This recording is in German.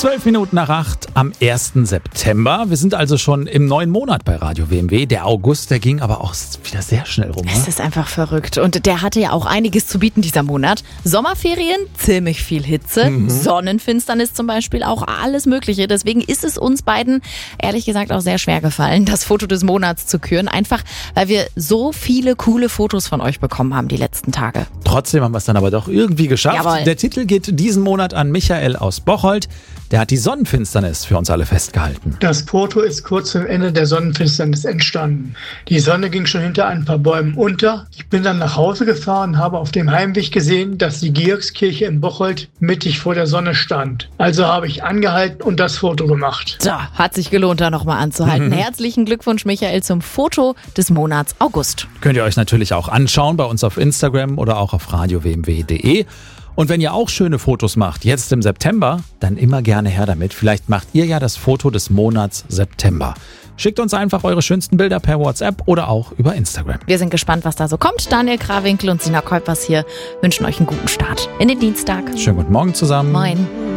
7:12 am 1. September. Wir sind also schon im neuen Monat bei Radio WMW. Der August, der ging aber auch wieder sehr schnell rum. Es ist einfach verrückt. Und der hatte ja auch einiges zu bieten, dieser Monat. Sommerferien, ziemlich viel Hitze, Sonnenfinsternis zum Beispiel, auch alles Mögliche. Deswegen ist es uns beiden, ehrlich gesagt, auch sehr schwer gefallen, das Foto des Monats zu küren. Einfach, weil wir so viele coole Fotos von euch bekommen haben die letzten Tage. Trotzdem haben wir es dann aber doch irgendwie geschafft. Jawohl. Der Titel geht diesen Monat an Michael aus Bocholt. Der hat die Sonnenfinsternis für uns alle festgehalten. Das Foto ist kurz vor Ende der Sonnenfinsternis entstanden. Die Sonne ging schon hinter ein paar Bäumen unter. Ich bin dann nach Hause gefahren, habe auf dem Heimweg gesehen, dass die Georgskirche in Bocholt mittig vor der Sonne stand. Also habe ich angehalten und das Foto gemacht. So, hat sich gelohnt, da nochmal anzuhalten. Herzlichen Glückwunsch, Michael, zum Foto des Monats August. Könnt ihr euch natürlich auch anschauen bei uns auf Instagram oder auch auf radiowmw.de. Und wenn ihr auch schöne Fotos macht, jetzt im September, dann immer gerne her damit. Vielleicht macht ihr ja das Foto des Monats September. Schickt uns einfach eure schönsten Bilder per WhatsApp oder auch über Instagram. Wir sind gespannt, was da so kommt. Daniel Krawinkel und Sina Kuipers hier wünschen euch einen guten Start in den Dienstag. Schönen guten Morgen zusammen. Moin.